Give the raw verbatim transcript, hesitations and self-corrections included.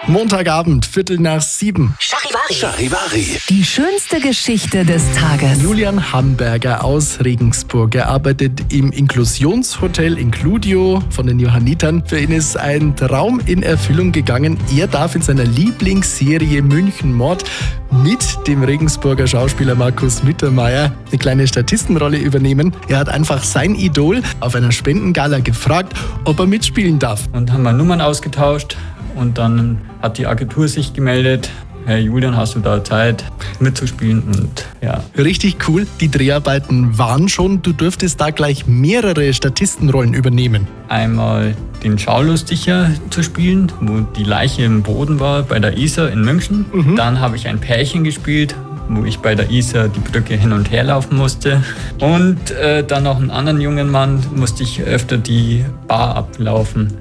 Montagabend, Viertel nach sieben. Charivari. Charivari. Die schönste Geschichte des Tages. Julian Hamberger aus Regensburg. Er arbeitet im Inklusionshotel Includio von den Johannitern. Für ihn ist ein Traum in Erfüllung gegangen. Er darf in seiner Lieblingsserie München Mord mit dem Regensburger Schauspieler Markus Mittermeier eine kleine Statistenrolle übernehmen. Er hat einfach sein Idol auf einer Spendengala gefragt, ob er mitspielen darf. Und haben wir Nummern ausgetauscht und dann hat die Agentur sich gemeldet. Hey Julian, hast du da Zeit mitzuspielen? Und ja. Richtig cool. Die Dreharbeiten waren schon. Du dürftest da gleich mehrere Statistenrollen übernehmen. Einmal den Schaulustiger zu spielen, wo die Leiche im Boden war bei der Isar in München. Mhm. Dann habe ich ein Pärchen gespielt, wo ich bei der Isar die Brücke hin und her laufen musste. Und äh, dann noch einen anderen jungen Mann, musste ich öfter die Bar ablaufen.